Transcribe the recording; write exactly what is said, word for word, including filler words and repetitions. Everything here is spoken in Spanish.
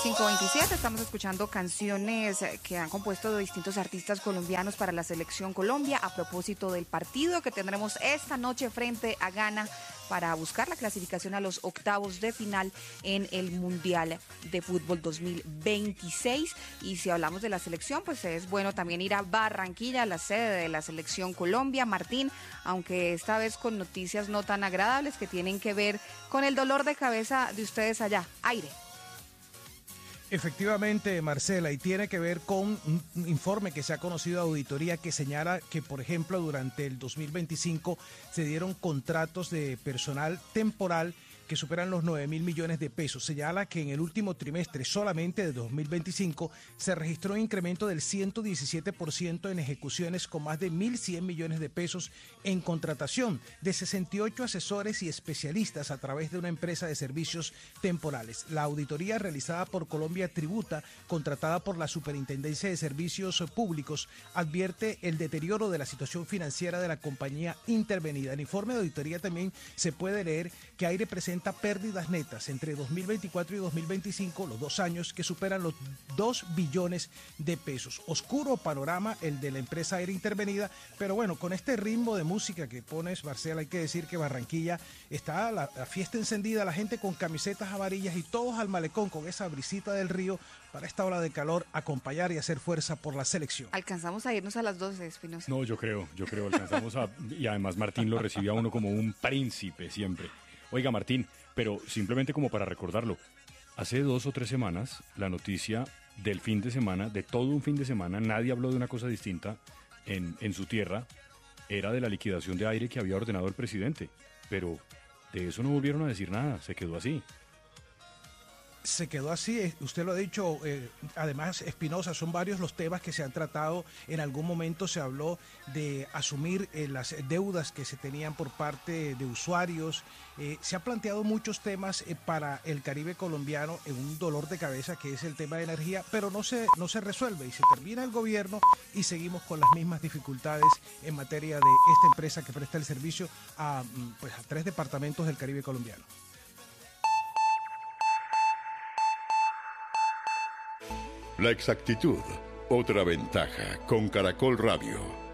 cinco veintisiete, estamos escuchando canciones que han compuesto de distintos artistas colombianos para la Selección Colombia a propósito del partido que tendremos esta noche frente a Ghana para buscar la clasificación a los octavos de final en el Mundial de Fútbol dos mil veintiséis. Y si hablamos de la selección, pues es bueno también ir a Barranquilla, la sede de la Selección Colombia, Martín, aunque esta vez con noticias no tan agradables que tienen que ver con el dolor de cabeza de ustedes allá. Aire. Efectivamente, Marcela, y tiene que ver con un informe que se ha conocido de auditoría que señala que, por ejemplo, durante el dos mil veinticinco se dieron contratos de personal temporal que superan los nueve mil millones de pesos. Señala que en el último trimestre solamente de dos mil veinticinco se registró un incremento del ciento diecisiete por ciento en ejecuciones con más de mil cien millones de pesos en contratación de sesenta y ocho asesores y especialistas a través de una empresa de servicios temporales. La auditoría realizada por Colombia Tributa, contratada por la Superintendencia de Servicios Públicos, advierte el deterioro de la situación financiera de la compañía intervenida. En el informe de auditoría también se puede leer que Aire presenta pérdidas netas entre dos mil veinticuatro y dos mil veinticinco, los dos años, que superan los dos billones de pesos. Oscuro panorama el de la empresa Aire intervenida, pero bueno, con este ritmo de música que pones, Marcela, hay que decir que Barranquilla está la, la fiesta encendida, la gente con camisetas amarillas y todos al malecón con esa brisita del río para esta ola de calor, acompañar y hacer fuerza por la selección. Alcanzamos a irnos a las doce, Espinosa. No, yo creo, yo creo, alcanzamos a... Y además Martín lo recibe a uno como un príncipe siempre. Oiga, Martín, pero simplemente como para recordarlo, hace dos o tres semanas, la noticia del fin de semana, de todo un fin de semana, nadie habló de una cosa distinta en, en su tierra, era de la liquidación de Aire que había ordenado el presidente. Pero de eso no volvieron a decir nada, se quedó así. Se quedó así, usted lo ha dicho, eh, además, Espinosa, son varios los temas que se han tratado. En algún momento se habló de asumir eh, las deudas que se tenían por parte de usuarios. Eh, se han planteado muchos temas eh, para el Caribe colombiano en un dolor de cabeza que es el tema de energía, pero no se, no se resuelve y se termina el gobierno y seguimos con las mismas dificultades en materia de esta empresa que presta el servicio a, pues, a tres departamentos del Caribe colombiano. La exactitud, otra ventaja con Caracol Radio.